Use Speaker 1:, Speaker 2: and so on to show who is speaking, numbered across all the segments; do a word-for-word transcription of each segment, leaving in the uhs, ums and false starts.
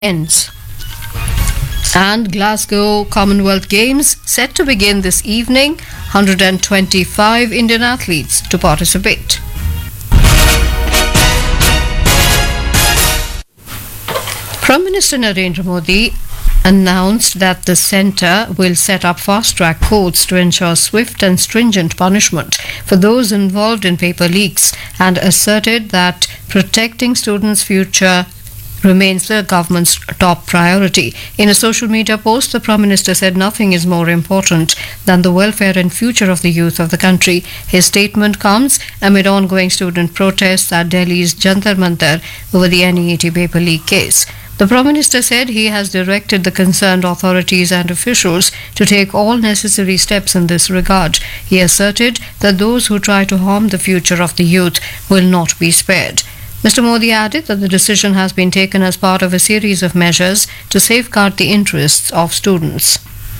Speaker 1: ends. And Glasgow Commonwealth Games set to begin this evening. one hundred twenty-five Indian athletes to participate. Prime Minister Narendra Modi announced that the centre will set up fast-track courts to ensure swift and stringent punishment for those involved in paper leaks, and asserted that protecting students' future remains the government's top priority. In a social media post, the Prime Minister said nothing is more important than the welfare and future of the youth of the country. His statement comes amid ongoing student protests at Delhi's Jantar Mantar over the N E A T paper leak case. The Prime Minister said he has directed the concerned authorities and officials to take all necessary steps in this regard. He asserted that those who try to harm the future of the youth will not be spared. Mister Modi added that the decision has been taken as part of a series of measures to safeguard the interests of students.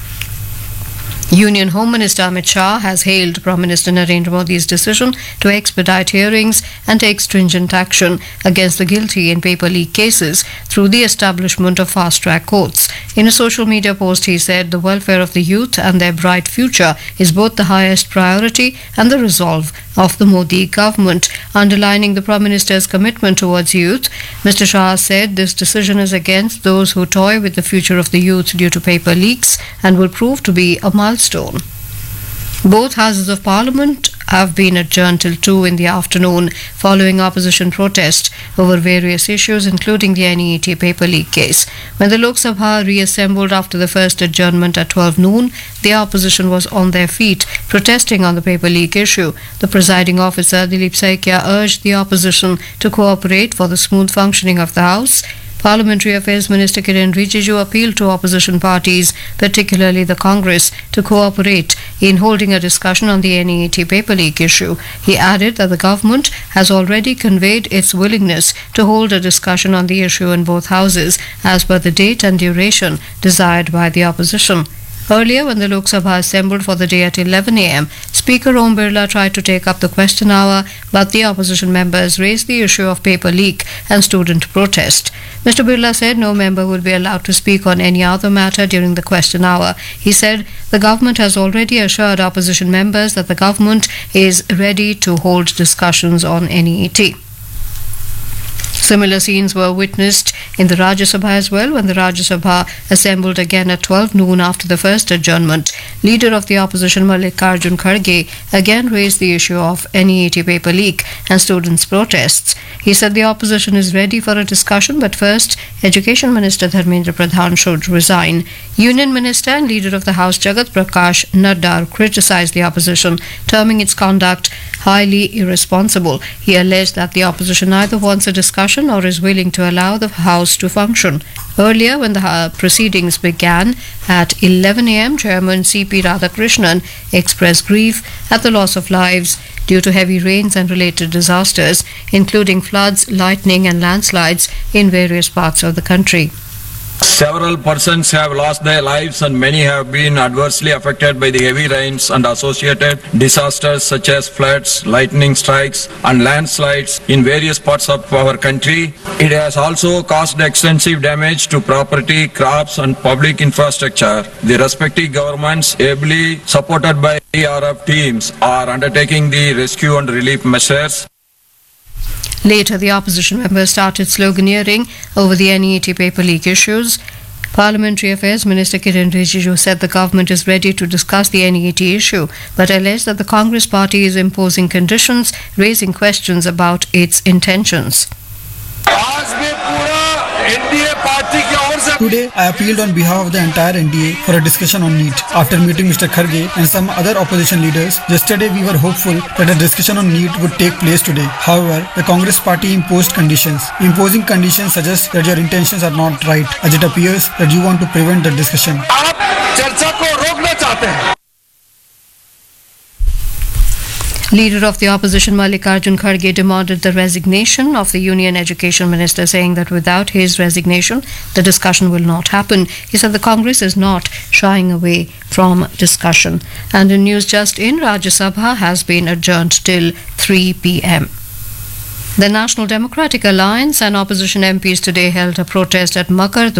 Speaker 1: Union Home Minister Amit Shah has hailed Prime Minister Narendra Modi's decision to expedite hearings and take stringent action against the guilty in paper leak cases through the establishment of fast-track courts. In a social media post, he said the welfare of the youth and their bright future is both the highest priority and the resolve of the Modi government. Underlining the Prime Minister's commitment towards youth, Mister Shah said this decision is against those who toy with the future of the youth due to paper leaks and will prove to be a milestone. Both houses of Parliament have been adjourned till two in the afternoon following opposition protest over various issues, including the N E A T paper leak case. When the Lok Sabha reassembled after the first adjournment at twelve noon, the opposition was on their feet protesting on the paper leak issue. The presiding officer, Dilip Saikia, urged the opposition to cooperate for the smooth functioning of the House. Parliamentary Affairs Minister Kiren Rijiju appealed to opposition parties, particularly the Congress, to cooperate in holding a discussion on the N E A T paper leak issue. He added that the government has already conveyed its willingness to hold a discussion on the issue in both houses as per the date and duration desired by the opposition. Earlier, when the Lok Sabha assembled for the day at eleven a m, Speaker Om Birla tried to take up the question hour, but the opposition members raised the issue of paper leak and student protest. Mister Birla said no member would be allowed to speak on any other matter during the question hour. He said the government has already assured opposition members that the government is ready to hold discussions on N E A T. Similar scenes were witnessed in the Rajya Sabha as well when the Rajya Sabha assembled again at twelve noon after the first adjournment. Leader of the opposition Mallikarjun Kharge again raised the issue of N E A T paper leak and students' protests. He said the opposition is ready for a discussion, but first Education Minister Dharmendra Pradhan should resign. Union Minister and Leader of the House Jagat Prakash Nadda criticized the opposition, terming its conduct highly irresponsible. He alleged that the opposition neither wants a discussion or is willing to allow the House to function. Earlier, when the uh, proceedings began at eleven a m, Chairman C P Radhakrishnan expressed grief at the loss of lives due to heavy rains and related disasters, including floods, lightning and landslides in various parts of the country.
Speaker 2: Several persons have lost their lives and many have been adversely affected by the heavy rains and associated disasters such as floods, lightning strikes and landslides in various parts of our country. It has also caused extensive damage to property, crops and public infrastructure. The respective governments, ably supported by E R F teams, are undertaking the rescue and relief measures.
Speaker 1: Later, the opposition members started sloganeering over the N E A T paper leak issues. Parliamentary Affairs Minister Kiren Rijiju said the government is ready to discuss the N E A T issue, but alleged that the Congress party is imposing conditions, raising questions about its intentions.
Speaker 3: Today, I appealed on behalf of the entire N D A for a discussion on NEET. After meeting Mister Kharge and some other opposition leaders, yesterday we were hopeful that a discussion on NEET would take place today. However, the Congress party imposed conditions. Imposing conditions suggests that your intentions are not right, as it appears that you want to prevent the discussion.
Speaker 1: Leader of the opposition Mallikarjun Kharge demanded the resignation of the Union Education Minister, saying that without his resignation, the discussion will not happen. He said the Congress is not shying away from discussion. And in news just in, Rajya Sabha has been adjourned till three p m The National Democratic Alliance and opposition M Ps today held a protest at Makar